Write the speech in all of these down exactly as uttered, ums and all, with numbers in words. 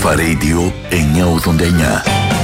Αλφα Radio εννιακόσια ογδόντα εννιά.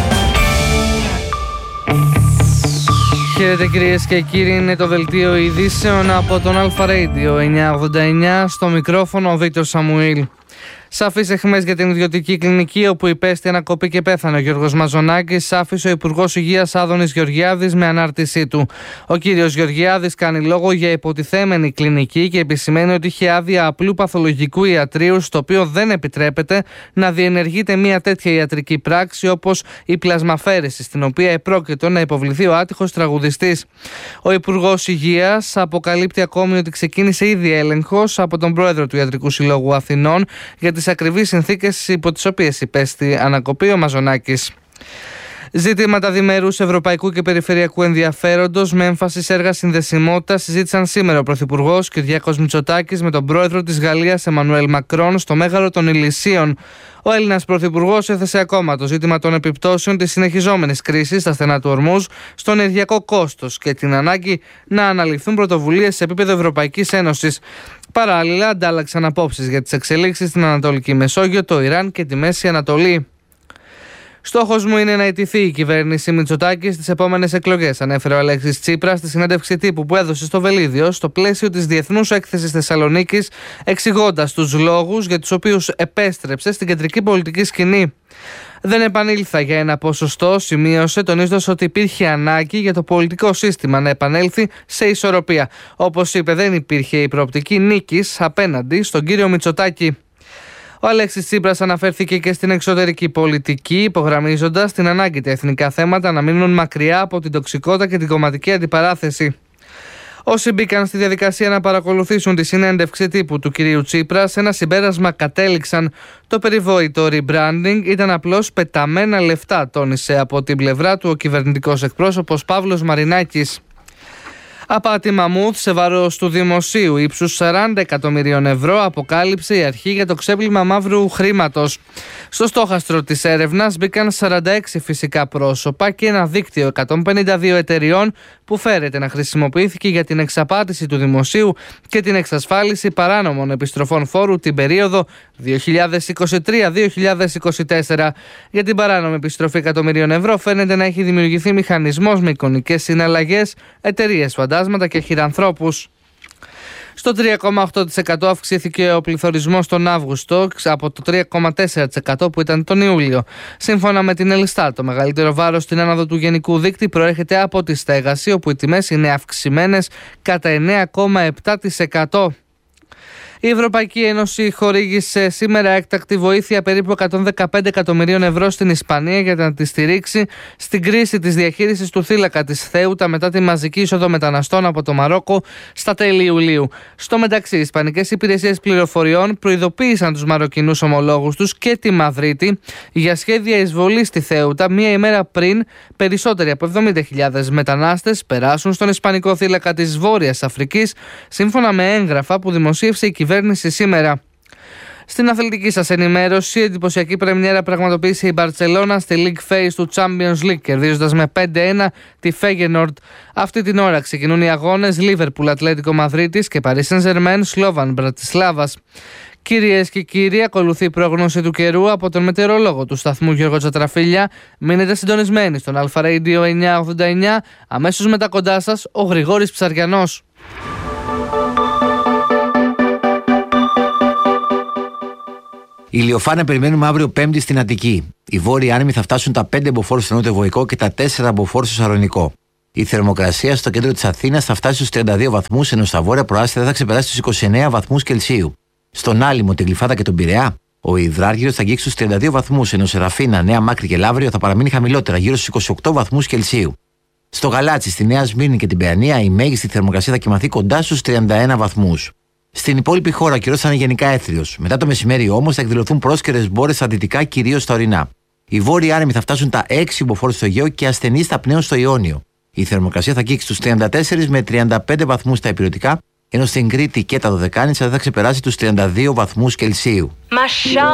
Χαίρετε κυρίες και κύριοι, είναι το δελτίο ειδήσεων από τον Αλφα Radio εννιακόσια ογδόντα εννιά, στο μικρόφωνο ο Βίκτορ Σαμουήλ. Σαφείς αιχμές για την ιδιωτική κλινική όπου υπέστη ανακοπή και πέθανε ο Γιώργος Μαζονάκης, άφησε ο Υπουργός Υγείας Άδωνης Γεωργιάδης με ανάρτησή του. Ο κύριος Γεωργιάδης κάνει λόγο για υποτιθέμενη κλινική και επισημαίνει ότι είχε άδεια απλού παθολογικού ιατρείου, στο οποίο δεν επιτρέπεται να διενεργείται μια τέτοια ιατρική πράξη όπως η πλασμαφέρεση, στην οποία επρόκειτο να υποβληθεί ο άτυχος τραγουδιστής. Ο Υπουργός Υγείας αποκαλύπτει ακόμη ότι ξεκίνησε ήδη έλεγχος από τον πρόεδρο του Ιατρικού Συλλόγου Αθηνών για τις ακριβείς συνθήκες υπό τις οποίες υπέστη ανακοπή ο Μαζονάκης. Ζητήματα διμερούς ευρωπαϊκού και περιφερειακού ενδιαφέροντος με έμφαση σε έργα συνδεσιμότητας συζήτησαν σήμερα ο Πρωθυπουργός Κυριάκος Μητσοτάκης με τον πρόεδρο της Γαλλίας Εμμανουέλ Μακρόν στο Μέγαρο των Ηλυσίων. Ο Έλληνας Πρωθυπουργός έθεσε ακόμα το ζήτημα των επιπτώσεων της συνεχιζόμενης κρίσης στα στενά του Ορμούζ στο ενεργειακό κόστος και την ανάγκη να αναλυθούν πρωτοβουλίες σε επίπεδο Ευρωπαϊκής Ένωσης. Παράλληλα, αντάλλαξαν απόψεις για τις εξελίξεις στην Ανατολική Μεσόγειο, το Ιράν και τη Μέση Ανατολή. Στόχος μου είναι να ιτηθεί η κυβέρνηση Μητσοτάκη στις επόμενες εκλογές, ανέφερε ο Αλέξης Τσίπρας στη συνέντευξη τύπου που έδωσε στο Βελίδιο στο πλαίσιο της Διεθνούς Έκθεσης Θεσσαλονίκης, εξηγώντας τους λόγους για τους οποίους επέστρεψε στην κεντρική πολιτική σκηνή. Δεν επανήλθα για ένα ποσοστό, σημείωσε, τονίζοντας ότι υπήρχε ανάγκη για το πολιτικό σύστημα να επανέλθει σε ισορροπία. Όπως είπε, δεν υπήρχε η προοπτική νίκης απέναντι στον κύριο Μητσοτάκη. Ο Αλέξης Τσίπρας αναφέρθηκε και στην εξωτερική πολιτική, υπογραμμίζοντας την ανάγκη τα εθνικά θέματα να μείνουν μακριά από την τοξικότητα και την κομματική αντιπαράθεση. Όσοι μπήκαν στη διαδικασία να παρακολουθήσουν τη συνέντευξη τύπου του κυρίου Τσίπρα, σε ένα συμπέρασμα κατέληξαν: το περιβόητο rebranding ήταν απλώς πεταμένα λεφτά, τόνισε από την πλευρά του ο κυβερνητικός εκπρόσωπος Παύλος Μαρινάκης. Απάτη μαμούθ σε βάρος του δημοσίου ύψους σαράντα εκατομμυρίων ευρώ αποκάλυψε η αρχή για το ξέπλυμα μαύρου χρήματος. Στο στόχαστρο της έρευνας μπήκαν σαράντα έξι φυσικά πρόσωπα και ένα δίκτυο εκατόν πενήντα δύο εταιριών που φέρεται να χρησιμοποιήθηκε για την εξαπάτηση του δημοσίου και την εξασφάλιση παράνομων επιστροφών φόρου την περίοδο δύο χιλιάδες είκοσι τρία με δύο χιλιάδες είκοσι τέσσερα. Για την παράνομη επιστροφή εκατομμυρίων ευρώ φαίνεται να έχει δημιουργηθεί μηχανισμός με εικονικές συναλλαγές, εταιρείες φαντάσματα και χειρανθρώπους. Στο τρία κόμμα οκτώ τοις εκατό αυξήθηκε ο πληθωρισμός τον Αύγουστο από το τρία κόμμα τέσσερα τοις εκατό που ήταν τον Ιούλιο. Σύμφωνα με την Ελστάτ, το μεγαλύτερο βάρος στην άνοδο του γενικού δείκτη προέρχεται από τη στέγαση, όπου οι τιμές είναι αυξημένες κατά εννέα κόμμα επτά τοις εκατό. Η Ευρωπαϊκή Ένωση χορήγησε σήμερα έκτακτη βοήθεια περίπου εκατόν δεκαπέντε εκατομμυρίων ευρώ στην Ισπανία για να τη στηρίξει στην κρίση της διαχείρισης του θύλακα της Θέουτα μετά τη μαζική είσοδο μεταναστών από το Μαρόκο στα τέλη Ιουλίου. Στο μεταξύ, οι Ισπανικές Υπηρεσίες Πληροφοριών προειδοποίησαν τους μαροκινούς ομολόγους τους και τη Μαδρίτη για σχέδια εισβολής στη Θέουτα μία ημέρα πριν περισσότεροι από εβδομήντα χιλιάδες μετανάστες περάσουν στον Ισπανικό θύλακα της Βόρειας Αφρικής, σύμφωνα με έγγραφα που δημοσίευσε η κυβέρνηση σήμερα. Στην αθλητική σας ενημέρωση, η εντυπωσιακή πρεμιέρα πραγματοποίησε η Μπαρτσελώνα στη League Phase του Champions League, κερδίζοντας με πέντε ένα τη Feyenoord. Αυτή την ώρα ξεκινούν οι αγώνες Liverpool Ατλέτικο Μαδρίτης και Paris Saint-Germain Σλόβαν Μπρατισλάβας. Κυρίες και κύριοι, ακολουθεί η πρόγνωση του καιρού από τον μετεωρολόγο του σταθμού Γιώργο Τσατραφίλια. Μείνετε συντονισμένοι στον Αλφα Radio εννιακόσια ογδόντα εννιά. Αμέσως μετά κοντά σας ο Γρηγόρης Ψαριανός. Ηλιοφάνεια περιμένουμε αύριο Πέμπτη στην Αττική. Οι βόρειοι άνεμοι θα φτάσουν τα πέντε μποφόρ στο νότιο-βορικό και τα τέσσερα μποφόρ στο Σαρονικό. Η θερμοκρασία στο κέντρο της Αθήνας θα φτάσει στους τριάντα δύο βαθμούς, ενώ στα βόρεια προάστια θα ξεπεράσει τους είκοσι εννέα βαθμούς Κελσίου. Στον Άλυμο, την Γλυφάδα και τον Πειραιά, ο υδράργυρος θα αγγίξει στους τριάντα δύο βαθμούς, ενώ σε Ραφίνα, Νέα Μάκρη και Λαύριο θα παραμείνει χαμηλότερα, γύρω στους είκοσι οκτώ βαθμούς Κελσίου. Στο Γαλάτσι, στη Νέα Σμύρνη και την Παιανία, η μέγιστη θερμοκρασία θα κοιμαθεί κοντά στους τριάντα ένα βαθμούς. Στην υπόλοιπη χώρα ο καιρός θα είναι γενικά έθριος. Μετά το μεσημέρι όμως θα εκδηλωθούν πρόσκαιρες μπόρες στα δυτικά, κυρίως στα ορεινά. Οι βόρειοι άνεμοι θα φτάσουν τα έξι μποφόρ στο Αιγαίο και ασθενείς στα πνέων στο Ιόνιο. Η θερμοκρασία θα αγγίξει στους τριάντα τέσσερα με τριάντα πέντε βαθμούς στα ηπειρωτικά, ενώ στην Κρήτη και τα Δωδεκάνησα δεν θα ξεπεράσει τους τριάντα δύο βαθμούς Κελσίου.